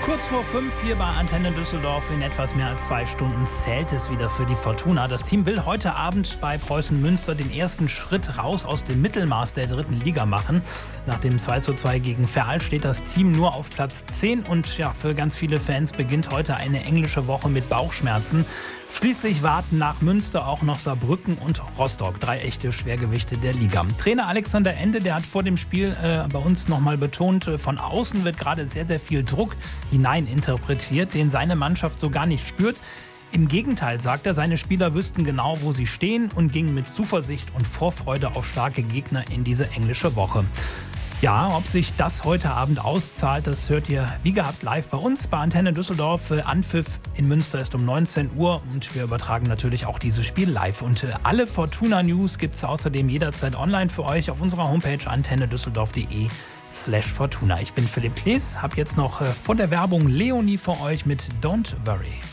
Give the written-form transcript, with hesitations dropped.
Kurz vor 5 hier bei Antenne Düsseldorf. In etwas mehr als 2 Stunden zählt es wieder für die Fortuna. Das Team will heute Abend bei Preußen Münster den ersten Schritt raus aus dem Mittelmaß der 3. Liga machen. Nach dem 2:2 gegen Verl steht das Team nur auf Platz 10. Und ja, für ganz viele Fans beginnt heute eine englische Woche mit Bauchschmerzen. Schließlich warten nach Münster auch noch Saarbrücken und Rostock, 3 echte Schwergewichte der Liga. Trainer Alexander Ende, der hat vor dem Spiel bei uns nochmal betont, von außen wird gerade sehr, sehr viel Druck hineininterpretiert, den seine Mannschaft so gar nicht spürt. Im Gegenteil, sagt er, seine Spieler wüssten genau, wo sie stehen und gingen mit Zuversicht und Vorfreude auf starke Gegner in diese englische Woche. Ja, ob sich das heute Abend auszahlt, das hört ihr wie gehabt live bei uns bei Antenne Düsseldorf. Anpfiff in Münster ist um 19 Uhr und wir übertragen natürlich auch dieses Spiel live. Und alle Fortuna-News gibt es außerdem jederzeit online für euch auf unserer Homepage antennedüsseldorf.de/Fortuna. Ich bin Philipp Klees, habe jetzt noch vor der Werbung Leonie für euch mit Don't Worry.